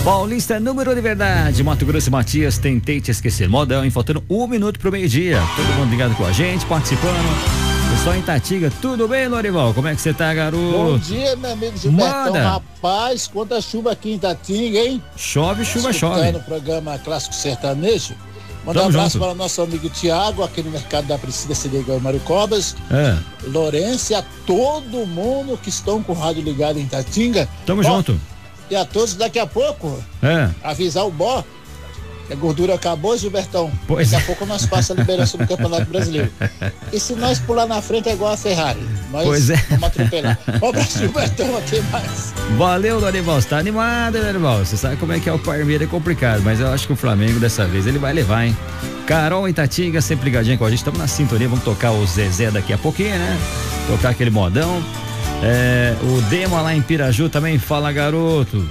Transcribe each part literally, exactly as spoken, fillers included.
Paulista, número de verdade. Mato Grosso e Matias, tentei te esquecer. Modão, hein? Faltando um minuto pro meio-dia. Todo mundo ligado com a gente, participando. Pessoal em Itatiga, tudo bem, Lorival? Como é que você tá, garoto? Bom dia, meu amigo Gilbertão. Manda. Rapaz, quanta chuva aqui em Itatinga, hein? Chove, chuva, Escutando chove. no programa Clássico Sertanejo. Mandar um Tamo abraço junto. para o nosso amigo Tiago, aqui no mercado da Priscila Cedegão e Mário Cobas. É. Lourenço e a todo mundo que estão com o rádio ligado em Itatinga. Tamo Ó, junto. E a todos daqui a pouco, É. avisar o Bó que a gordura acabou, Gilbertão. Pois Daqui é. a pouco nós passamos a liberação do Campeonato Brasileiro. E se nós pular na frente é igual a Ferrari. Nós Pois é. vamos atropelar. Um abraço, Gilbertão, até mais. Valeu, Lorival. Você tá animado, né, Lorival? Você sabe como é que é o Parmeira, é complicado, mas eu acho que o Flamengo dessa vez ele vai levar, hein? Carol Itatiga, sempre ligadinha com a gente. Estamos na sintonia, vamos tocar o Zezé daqui a pouquinho, né? Tocar aquele modão. É, o Dema lá em Piraju também fala, garoto.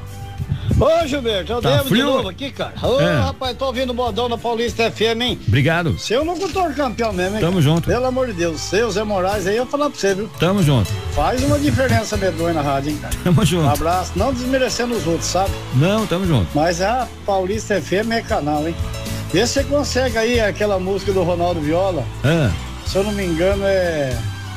Ô, Gilberto, eu Tá devo frio? de novo aqui, cara. Ô, É. rapaz, tô ouvindo o modão na Paulista F M, hein? Obrigado. Se eu não for campeão mesmo, hein? Tamo junto. Pelo amor de Deus, seu Zé Moraes aí, eu vou falar pra você, viu? Tamo junto. Faz uma diferença medonha na rádio, hein, cara? Tamo Um junto. abraço, não desmerecendo os outros, sabe? Não, tamo junto. Mas a Paulista F M é canal, hein? Vê se você consegue aí aquela música do Ronaldo Viola. Ah, Se eu não me engano, é.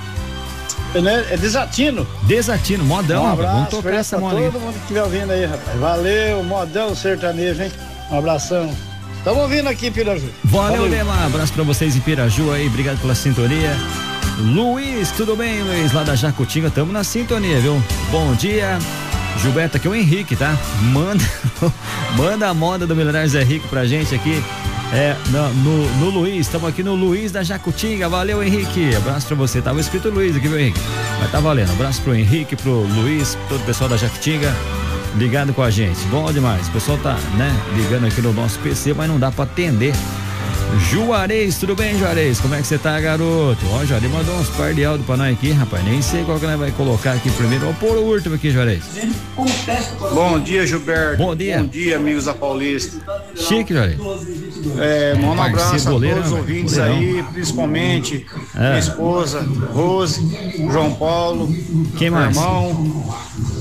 É Desatino. Desatino, modão, Um rapaz. Vamos abraço tocar pra essa moda aí. todo mundo que estiver ouvindo aí, rapaz. Valeu, modão sertanejo, hein? Um abração. Estamos ouvindo aqui, Piraju. Valeu, Dema. Abraço pra vocês em Piraju aí. Obrigado pela sintonia. Luiz, tudo bem, Luiz? Lá da Jacutinga, tamo na sintonia, viu? Bom dia. Gilberto, aqui é o Henrique, tá? Manda, manda a moda do Milionário Zé Rico pra gente aqui. É, no, no, no Luiz, estamos aqui no Luiz da Jacutinga. Valeu, Henrique. Abraço pra você. Tava escrito Luiz aqui, viu, Henrique? Mas tá valendo. Abraço pro Henrique, pro Luiz, todo o pessoal da Jacutinga ligado com a gente. Bom demais. O pessoal tá, né, ligando aqui no nosso P C, mas não dá pra atender. Juarez, tudo bem, Juarez? Como é que você tá, garoto? Ó, Juarez mandou uns par de áudio pra nós aqui, rapaz. Nem sei qual que nós vai colocar aqui primeiro. Vamos pôr o último aqui, Juarez. Bom dia, Gilberto. Bom dia. Bom dia, amigos da Paulista. Chique, Juarez. É, manda um Parceiro abraço a goleiro, todos os né, ouvintes goleirão. aí, principalmente É. minha esposa, Rose, João Paulo, Quem meu mais? irmão.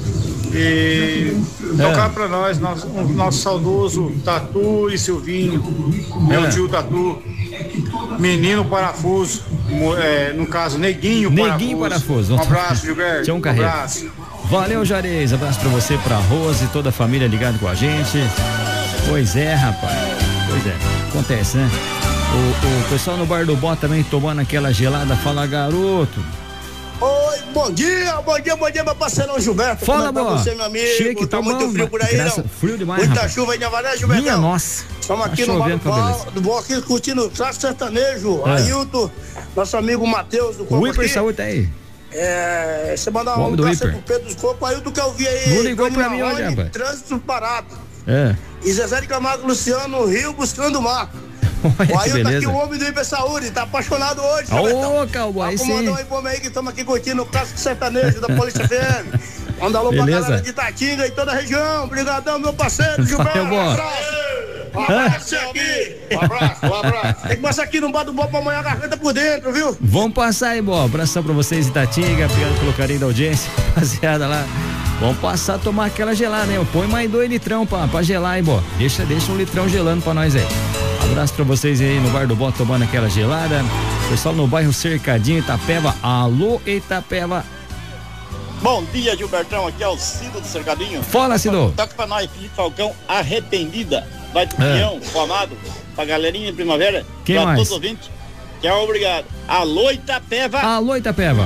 E É. tocar pra nós, nosso, o nosso saudoso Tatu e Silvinho, meu É. tio Tatu, menino parafuso, mo- é, no caso, neguinho, Neguinho Parafuso. Um abraço, Gilberto. Tinha um um carreiro. abraço. Valeu, Juarez. Abraço pra você, pra Rose, toda a família ligado com a gente. Pois é, rapaz. Pois é. Acontece, né? O, o pessoal no Bar do Bó também tomando aquela gelada. Fala, garoto. Oi, bom dia, bom dia, bom dia, meu parceirão Gilberto. Fala, Como é que Bó. tá você, meu amigo? Chique, tá tomando, muito frio por aí, graça- não? frio demais, Muita rapaz. chuva aí na varé, Gilbertão. Minha nossa. Estamos aqui Tá no Bar chovendo do com a Bó, beleza. do Bó aqui curtindo o clássico sertanejo. É. Ailton, nosso amigo Matheus do O Coco Hiper aqui. Saúde tá aí. É, você mandar O um homem do abraço aí Hiper. pro Pedro dos Copos. Ailton que eu vi aí. Não ligou Tony pra mim Marrone, hoje, rapaz. Trânsito parado. É. E Zezé de Camargo Luciano, Rio buscando o mar. Olha O que Ailton aqui, beleza. o homem do Hiper Saúde, tá apaixonado hoje, Ô, Gilbertão. cowboy, aí sim. Acomodou aí, pomba aí, que estamos aqui curtindo o clássico sertanejo da Polícia F M. Manda alô pra Beleza. galera de Itatinga e toda a região. Obrigadão, meu parceiro, Gilberto. Valeu, Um Bó. abraço. Um abraço aqui. Um abraço, um abraço. Tem que passar aqui no bar do Bó pra amanhã a garganta por dentro, viu? Vamos passar aí, Bó. Abração pra vocês, Itatinga. Obrigado pelo carinho da audiência, rapaziada lá. Vamos passar a tomar aquela gelada, né? Põe mais dois litrão pra, pra gelar, hein, Bó. Deixa, deixa um litrão gelando pra nós aí. Abraço pra vocês aí no Bar do Bó tomando aquela gelada. Pessoal no bairro Cercadinho, Itapeva. Alô, Itapeva. Bom dia, Gilbertão. Aqui é o Cido do Cercadinho. Fala, Cido. Toca pra nós, Felipe Falcão, Arrependida. Vai pro É. Pião, pro Amado, pra galerinha de primavera. Quem pra mais? todos os ouvintes. Tchau, obrigado. Alô, Itapeva. Alô, Itapeva.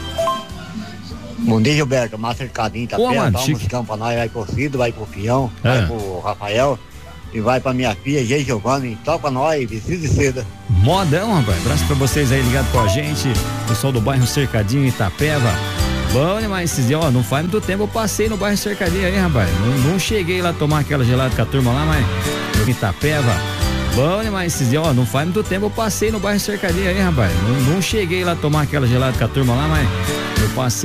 Bom dia, Gilberto. Márcio Cercadinho, tá Ô, perto, mano, dá um chique. musicão pra nós, vai pro Cido, vai pro Fião, É. vai pro Rafael e vai pra minha filha, G. Giovanni, toca nós, vestido de seda. Modão, rapaz. Abraço pra vocês aí ligado com a gente. Pessoal do bairro Cercadinho, Itapeva. Bom demais esses dias, ó, não faz muito tempo eu passei no bairro Cercadinho aí, rapaz. Não, não cheguei lá tomar aquela gelada com a turma lá, mas eu Itapeva. Bom demais esses dias, ó, não faz muito tempo eu passei no bairro Cercadinho aí, rapaz. Não, não cheguei lá tomar aquela gelada com a turma lá, mas eu passei.